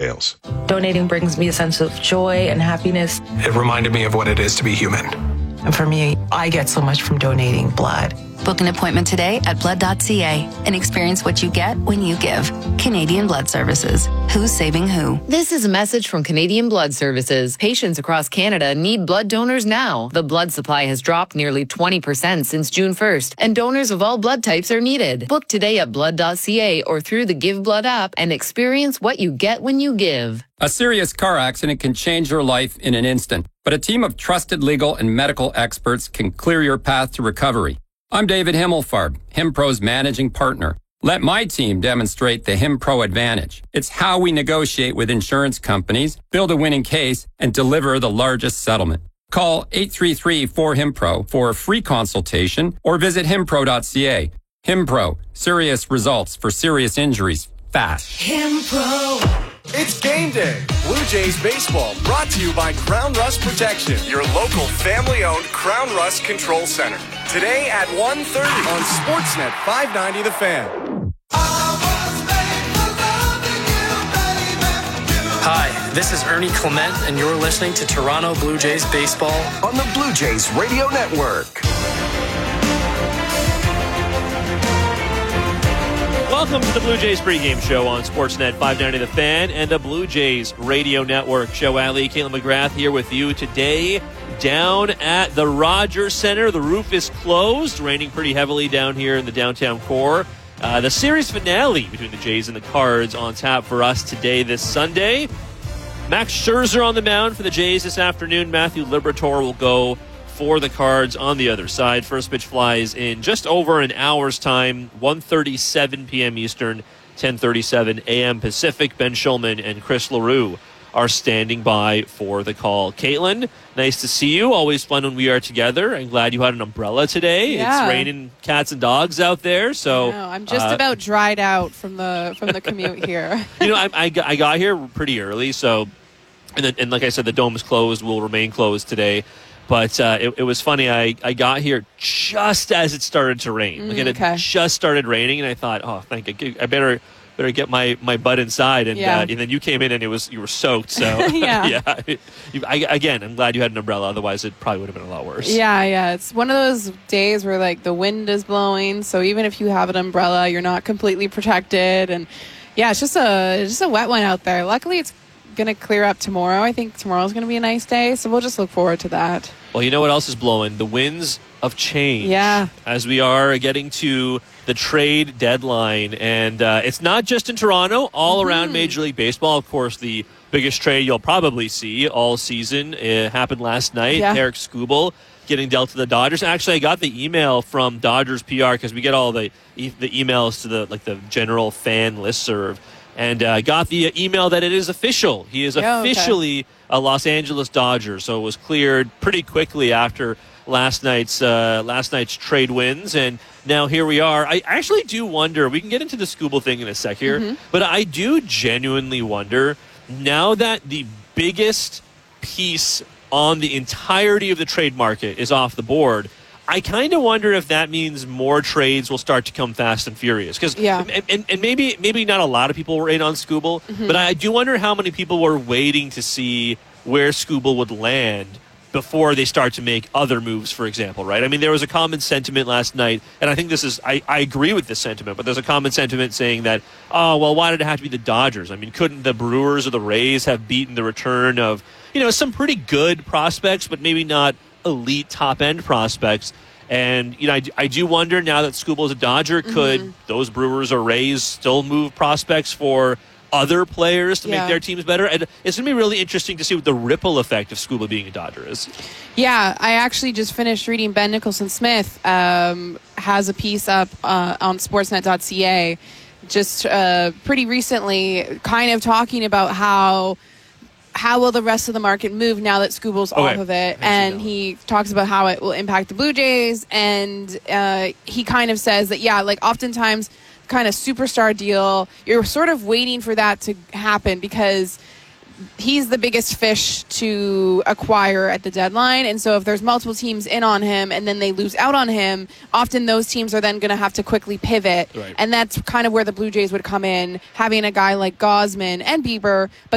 details. Donating brings me a sense of joy and happiness. It reminded me of what it is to be human. And for me, I get so much from donating blood. Book an appointment today at blood.ca and experience what you get when you give. Canadian Blood Services. Who's saving who? This is a message from Canadian Blood Services. Patients across Canada need blood donors now. The blood supply has dropped nearly 20% since June 1st, and donors of all blood types are needed. Book today at blood.ca or through the Give Blood app and experience what you get when you give. A serious car accident can change your life in an instant, but a team of trusted legal and medical experts can clear your path to recovery. I'm David Himmelfarb, HimPro's managing partner. Let my team demonstrate the HimPro advantage. It's how we negotiate with insurance companies, build a winning case, and deliver the largest settlement. Call 833-4HIMPRO for a free consultation or visit himpro.ca. HimPro, serious results for serious injuries, fast. HimPro. It's game day. Blue Jays baseball brought to you by Crown Rust Protection, your local family-owned Crown Rust Control Center. Today at 1:30 on Sportsnet 590 The Fan. Hi, this is Ernie Clement, and you're listening to Toronto Blue Jays baseball on the Blue Jays Radio Network. Welcome to the Blue Jays pregame show on Sportsnet 590 The Fan and the Blue Jays Radio Network. Joe Alley, Caitlin McGrath here with you today down at the Rogers Center. The roof is closed, raining pretty heavily down here in the downtown core. The series finale between the Jays and the Cards on tap for us today, this Sunday. Max Scherzer on the mound for the Jays this afternoon. Matthew Liberatore will go for the Cards on the other side. First pitch flies in just over an hour's time, 1:37 p.m. Eastern, 10:37 a.m. Pacific. Ben Shulman and Chris LaRue are standing by for the call. Caitlin, nice to see you. Always fun when we are together. I'm glad you had an umbrella today. Yeah. It's raining cats and dogs out there, so I'm just about dried out from the commute here. You know, I got here pretty early, so and like I said, the dome is closed. Will remain closed today. But it was funny. I got here just as it started to rain. Like it had just started raining, and I thought, oh, I better get my butt inside. And, and then you came in, and you were soaked. So again, I'm glad you had an umbrella. Otherwise, it probably would have been a lot worse. Yeah. It's one of those days where like the wind is blowing, so even if you have an umbrella, you're not completely protected. And it's just a wet one out there. Luckily, it's going to clear up tomorrow. I think tomorrow's going to be a nice day, so we'll just look forward to that. Well, you know what else is blowing? The winds of change. Yeah. As we are getting to the trade deadline. And it's not just in Toronto, all around Major League Baseball. Of course, the biggest trade you'll probably see all season happened last night. Yeah. Eric Skubal getting dealt to the Dodgers. Actually, I got the email from Dodgers PR because we get all the emails to the general fan listserv. And got the email that it is official. He is officially a Los Angeles Dodger. So it was cleared pretty quickly after last night's trade wins. And now here we are. I actually do wonder, we can get into the Skubal thing in a sec here, but I do genuinely wonder, now that the biggest piece on the entirety of the trade market is off the board, I kind of wonder if that means more trades will start to come fast and furious. And maybe not a lot of people were in on Skubal, but I do wonder how many people were waiting to see where Skubal would land before they start to make other moves, for example, right? I mean, there was a common sentiment last night, and I think I agree with this sentiment, but there's a common sentiment saying that, why did it have to be the Dodgers? I mean, couldn't the Brewers or the Rays have beaten the return of, some pretty good prospects, but maybe not elite top-end prospects? And, I do wonder, now that Skubal is a Dodger, could those Brewers or Rays still move prospects for other players to make their teams better? And it's going to be really interesting to see what the ripple effect of Skubal being a Dodger is. Yeah, I actually just finished reading Ben Nicholson-Smith has a piece up on sportsnet.ca just pretty recently, kind of talking about how will the rest of the market move now that Skubal's off of it. And he talks about how it will impact the Blue Jays. And he kind of says that, oftentimes kind of superstar deal, you're sort of waiting for that to happen because he's the biggest fish to acquire at the deadline. And so if there's multiple teams in on him and then they lose out on him, often those teams are then going to have to quickly pivot. Right. And that's kind of where the Blue Jays would come in, having a guy like Gausman and Bieber, but